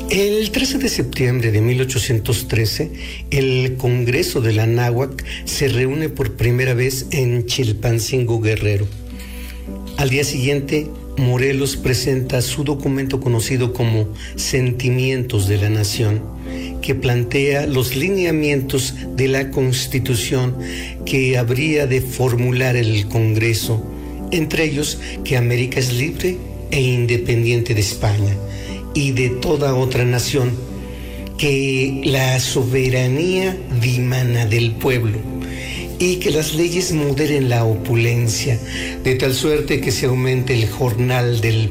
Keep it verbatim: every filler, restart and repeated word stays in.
El trece de septiembre de mil ochocientos trece, el Congreso de la Anáhuac se reúne por primera vez en Chilpancingo, Guerrero. Al día siguiente, Morelos presenta su documento conocido como Sentimientos de la Nación, que plantea los lineamientos de la Constitución que habría de formular el Congreso, entre ellos que América es libre e independiente de España y de toda otra nación, que la soberanía dimana del pueblo y que las leyes moderen la opulencia, de tal suerte que se aumente el jornal del